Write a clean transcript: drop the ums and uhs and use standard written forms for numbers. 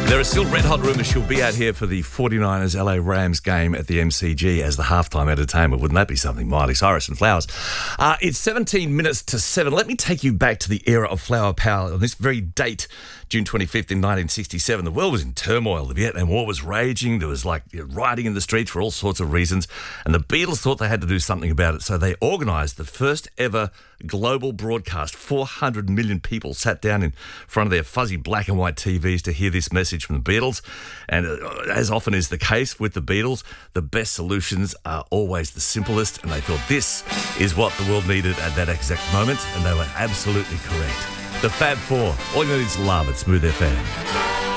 There are still red-hot rumours she'll be out here for the 49ers LA Rams game at the MCG as the halftime entertainment. Wouldn't that be something? Miley Cyrus and Flowers. It's 17 minutes to 7. Let me take you back to the era of flower power. On this very date, June 25th in 1967, the world was in turmoil. The Vietnam War was raging. There was rioting in the streets for all sorts of reasons. And the Beatles thought they had to do something about it. So they organised the first ever global broadcast. 400 million people sat down in front of their fuzzy black and white TVs to hear this message from the Beatles. And as often is the case with the Beatles, the best solutions are always the simplest. And they thought this is what the world needed at that exact moment. And they were absolutely correct. The Fab Four. All you need is love at Smooth FM.